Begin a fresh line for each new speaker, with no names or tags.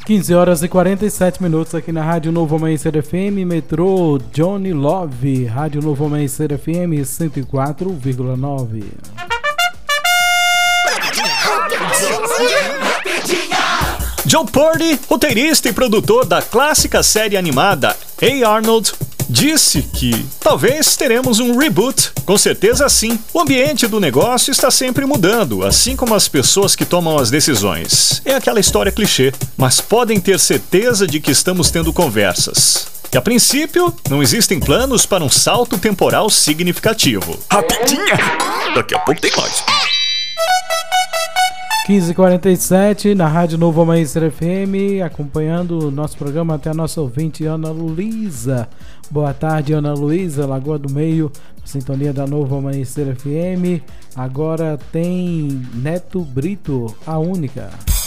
15 horas e 47 minutos aqui na Rádio Novo Amanhecer FM, metrô Johnny Love, Rádio Novo Amanhecer FM 104,9.
Joe Purdy, roteirista e produtor da clássica série animada Hey Arnold, disse que talvez teremos um reboot. Com certeza sim. O ambiente do negócio está sempre mudando, assim como as pessoas que tomam as decisões. É aquela história clichê, mas podem ter certeza de que estamos tendo conversas. E a princípio, não existem planos para um salto temporal significativo.
Rapidinha! Daqui a pouco tem mais.
15h47 na Rádio Novo Amanhecer FM, acompanhando o nosso programa até a nossa ouvinte Ana Luísa. Boa tarde, Ana Luísa, Lagoa do Meio, sintonia da Novo Amanhecer FM. Agora tem Neto Brito, a única.